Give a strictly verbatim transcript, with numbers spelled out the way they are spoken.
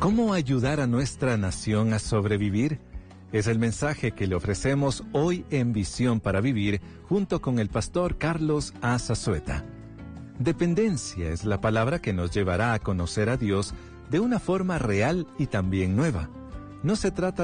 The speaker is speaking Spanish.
¿Cómo ayudar a nuestra nación a sobrevivir? Es el mensaje que le ofrecemos hoy en Visión para Vivir junto con el pastor Carlos A. Zazueta. Dependencia es la palabra que nos llevará a conocer a Dios de una forma real y también nueva. No se trata